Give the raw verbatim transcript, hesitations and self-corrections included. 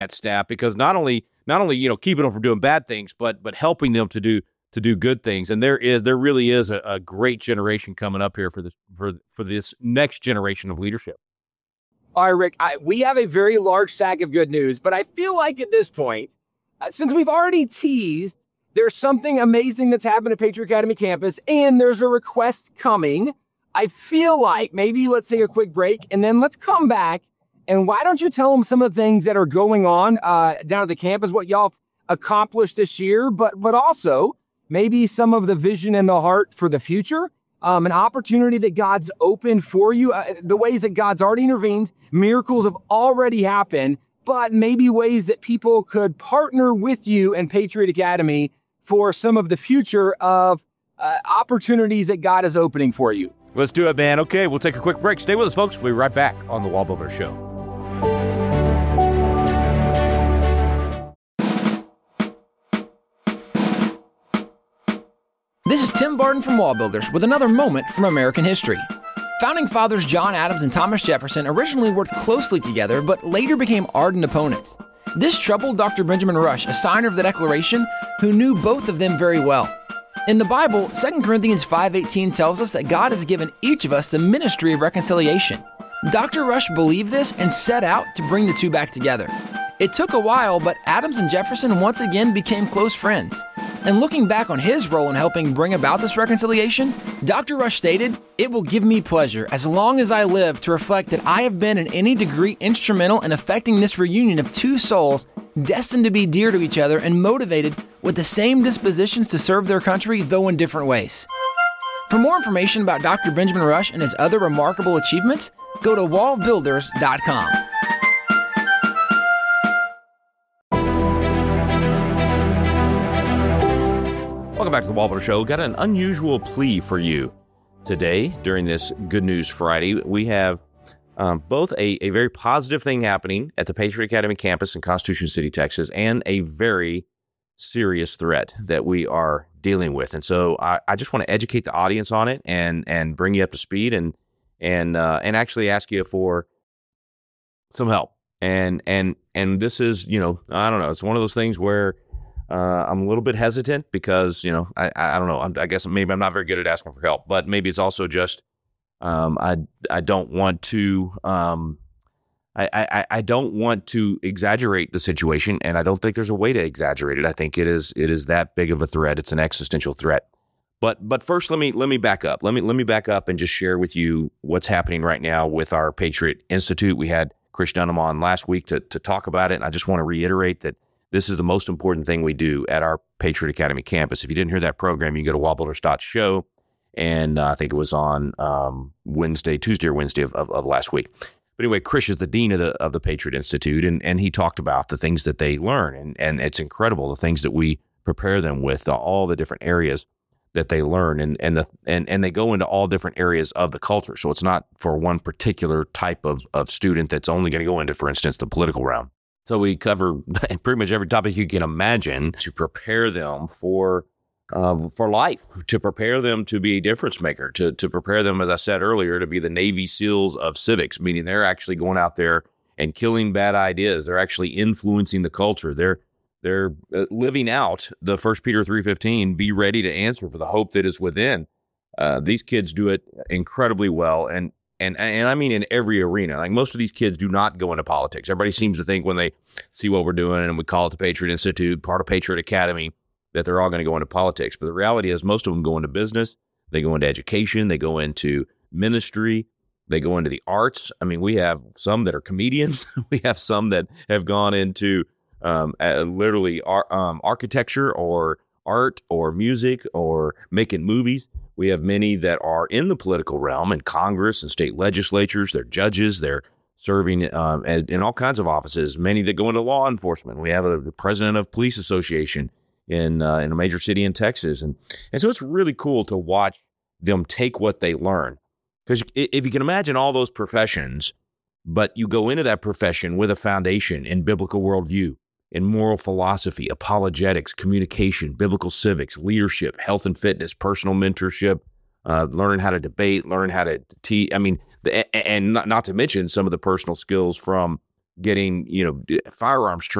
that staff, because not only not only you know keeping them from doing bad things, but but helping them to do to do good things. And there is there really is a, a great generation coming up here for this for for this next generation of leadership. All right, Rick, I, we have a very large stack of good news, but I feel like at this point, uh, since we've already teased, there's something amazing that's happened at Patriot Academy campus, and there's a request coming. I feel like maybe let's take a quick break, and then let's come back. And why don't you tell them some of the things that are going on uh, down at the campus, what y'all accomplished this year, but but also maybe some of the vision and the heart for the future, um, an opportunity that God's opened for you, uh, the ways that God's already intervened, miracles have already happened, but maybe ways that people could partner with you and Patriot Academy for some of the future of uh, opportunities that God is opening for you. Let's do it, man. Okay, we'll take a quick break. Stay with us, folks. We'll be right back on The Wall Builder Show. This is Tim Barton from Wall Builders with another moment from American history. Founding fathers John Adams and Thomas Jefferson originally worked closely together, but later became ardent opponents. This troubled Doctor Benjamin Rush, a signer of the Declaration, who knew both of them very well. In the Bible, Second Corinthians five eighteen tells us that God has given each of us the ministry of reconciliation. Doctor Rush believed this and set out to bring the two back together. It took a while, but Adams and Jefferson once again became close friends. And looking back on his role in helping bring about this reconciliation, Doctor Rush stated, "It will give me pleasure, as long as I live, to reflect that I have been in any degree instrumental in effecting this reunion of two souls destined to be dear to each other and motivated with the same dispositions to serve their country, though in different ways." For more information about Doctor Benjamin Rush and his other remarkable achievements, go to wall builders dot com. Welcome back to the Wall Builder Show. Got an unusual plea for you today during this Good News Friday. We have um, both a, a very positive thing happening at the Patriot Academy campus in Constitution City, Texas, and a very serious threat that we are dealing with. And so I, I just want to educate the audience on it and and bring you up to speed and and uh, and actually ask you for some help. And and and this is, you know, I don't know. It's one of those things where Uh, I'm a little bit hesitant because, you know, I I don't know. I'm, I guess maybe I'm not very good at asking for help, but maybe it's also just um, I I don't want to um, I, I I don't want to exaggerate the situation, and I don't think there's a way to exaggerate it. I think it is it is that big of a threat. It's an existential threat. But but first, let me let me back up. Let me let me back up and just share with you what's happening right now with our Patriot Institute. We had Chris Dunham on last week to to talk about it, and I just want to reiterate that this is the most important thing we do at our Patriot Academy campus. If you didn't hear that program, you can go to wall builders dot show, and uh, I think it was on um, Wednesday, Tuesday or Wednesday of, of, of last week. But anyway, Chris is the dean of the of the Patriot Institute, and and he talked about the things that they learn, and and it's incredible the things that we prepare them with, uh, all the different areas that they learn, and and the and and they go into all different areas of the culture. So it's not for one particular type of of student that's only going to go into, for instance, the political realm. So we cover pretty much every topic you can imagine to prepare them for uh, for life, to prepare them to be a difference maker, to to prepare them, as I said earlier, to be the Navy SEALs of civics, meaning they're actually going out there and killing bad ideas. They're actually influencing the culture. They're they're living out the First Peter three fifteen, be ready to answer for the hope that is within. Uh, these kids do it incredibly well, and And and I mean in every arena. Like, most of these kids do not go into politics. Everybody seems to think when they see what we're doing and we call it the Patriot Institute, part of Patriot Academy, that they're all going to go into politics. But the reality is most of them go into business. They go into education. They go into ministry. They go into the arts. I mean, we have some that are comedians. We have some that have gone into um, uh, literally ar- um, architecture or art or music or making movies. We have many that are in the political realm, in Congress and state legislatures. They're judges. They're serving um, in all kinds of offices. Many that go into law enforcement. We have a, the president of police association in uh, in a major city in Texas, and and so it's really cool to watch them take what they learn. Because if you can imagine all those professions, but you go into that profession with a foundation in biblical worldview, in moral philosophy, apologetics, communication, biblical civics, leadership, health and fitness, personal mentorship, uh, learning how to debate, learn how to teach. I mean, the, and not, not to mention some of the personal skills from getting, you know, firearms